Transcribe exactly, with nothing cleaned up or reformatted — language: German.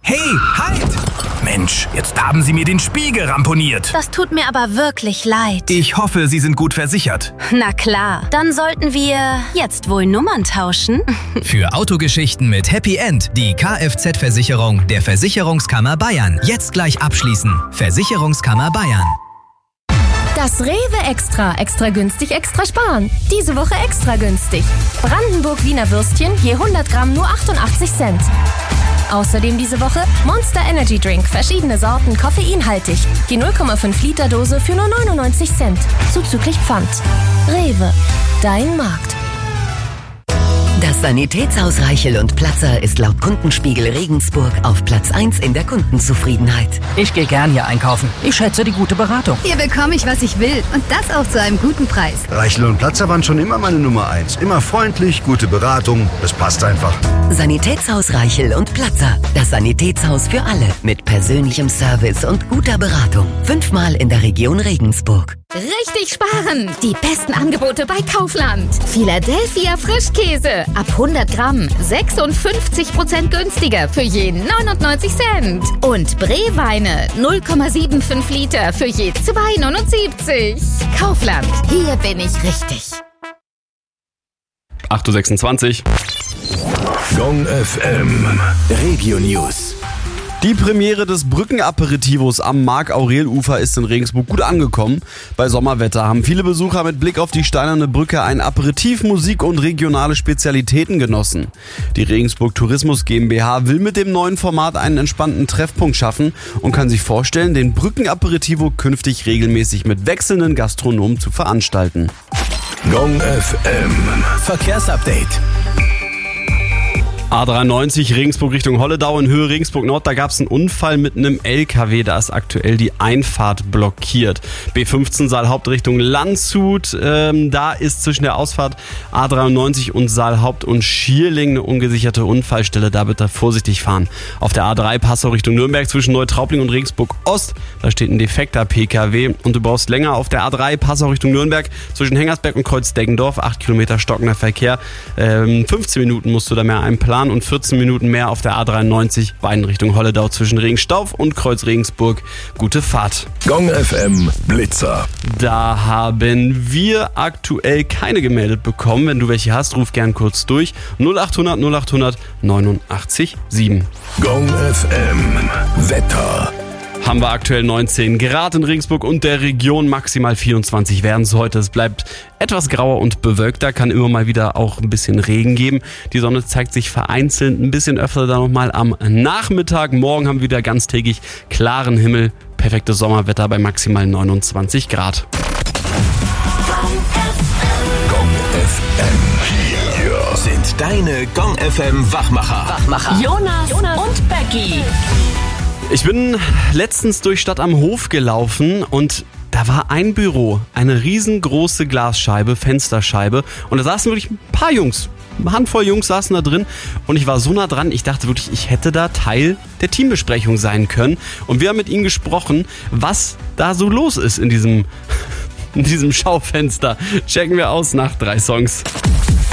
Hey, halt! Mensch, jetzt haben Sie mir den Spiegel ramponiert. Das tut mir aber wirklich leid. Ich hoffe, Sie sind gut versichert. Na klar, dann sollten wir jetzt wohl Nummern tauschen. Für Autogeschichten mit Happy End die Kfz-Versicherung der Versicherungskammer Bayern. Jetzt gleich abschließen. Versicherungskammer Bayern. Das Rewe Extra. Extra günstig, extra sparen. Diese Woche extra günstig. Brandenburg-Wiener Würstchen je hundert Gramm nur achtundachtzig Cent. Außerdem diese Woche Monster Energy Drink, verschiedene Sorten, koffeinhaltig. Die null Komma fünf Liter Dose für nur neunundneunzig Cent, zuzüglich Pfand. Rewe, dein Markt. Das Sanitätshaus Reichel und Platzer ist laut Kundenspiegel Regensburg auf Platz eins in der Kundenzufriedenheit. Ich gehe gern hier einkaufen. Ich schätze die gute Beratung. Hier bekomme ich, was ich will. Und das auch zu einem guten Preis. Reichel und Platzer waren schon immer meine Nummer eins. Immer freundlich, gute Beratung. Das passt einfach. Sanitätshaus Reichel und Platzer. Das Sanitätshaus für alle. Mit persönlichem Service und guter Beratung. Fünfmal in der Region Regensburg. Richtig sparen! Die besten Angebote bei Kaufland. Philadelphia Frischkäse. Ab hundert Gramm. sechsundfünfzig Prozent günstiger für je neunundneunzig Cent. Und Brewweine. null Komma fünfundsiebzig Liter für je zwei neunundsiebzig. Kaufland. Hier bin ich richtig. acht Uhr sechsundzwanzig. Gong F M. Regio News. Die Premiere des Brückenaperitivos am Mark-Aurel-Ufer ist in Regensburg gut angekommen. Bei Sommerwetter haben viele Besucher mit Blick auf die Steinerne Brücke ein Aperitif, Musik und regionale Spezialitäten genossen. Die Regensburg Tourismus GmbH will mit dem neuen Format einen entspannten Treffpunkt schaffen und kann sich vorstellen, den Brückenaperitivo künftig regelmäßig mit wechselnden Gastronomen zu veranstalten. Gong F M. Verkehrsupdate. A dreiundneunzig Regensburg Richtung Holledau in Höhe Regensburg Nord, da gab es einen Unfall mit einem L K W, da ist aktuell die Einfahrt blockiert. B fünfzehn Saalhaupt Richtung Landshut, ähm, da ist zwischen der Ausfahrt A dreiundneunzig und Saalhaupt und Schierling eine ungesicherte Unfallstelle, da bitte vorsichtig fahren. Auf der A drei Passau Richtung Nürnberg zwischen Neutraubling und Regensburg Ost, da steht ein defekter P K W und du brauchst länger auf der A drei Passau Richtung Nürnberg zwischen Hengersberg und Kreuzdeggendorf, acht Kilometer stockender Verkehr, ähm, fünfzehn Minuten musst du da mehr einplanen und vierzehn Minuten mehr auf der A dreiundneunzig, beiden Richtung Holledau zwischen Regenstauf und Kreuz Regensburg. Gute Fahrt. Gong F M Blitzer. Da haben wir aktuell keine gemeldet bekommen. Wenn du welche hast, ruf gern kurz durch. null achthundert null achthundert neunundachtzig sieben. Gong F M Wetter. Haben wir aktuell neunzehn Grad in Regensburg und der Region, maximal vierundzwanzig werden es heute. Es bleibt etwas grauer und bewölkter, kann immer mal wieder auch ein bisschen Regen geben. Die Sonne zeigt sich vereinzelt ein bisschen öfter dann nochmal am Nachmittag. Morgen haben wir wieder ganztägig klaren Himmel, perfektes Sommerwetter bei maximal neunundzwanzig Grad. Gong F M. Hier sind deine Gong F M Wachmacher. Wachmacher. Jonas, Jonas und Becky. Ich bin letztens durch Stadt am Hof gelaufen und da war ein Büro, eine riesengroße Glasscheibe, Fensterscheibe und da saßen wirklich ein paar Jungs, eine Handvoll Jungs saßen da drin und ich war so nah dran, ich dachte wirklich, ich hätte da Teil der Teambesprechung sein können und wir haben mit ihnen gesprochen, was da so los ist in diesem, in diesem Schaufenster. Checken wir aus nach drei Songs.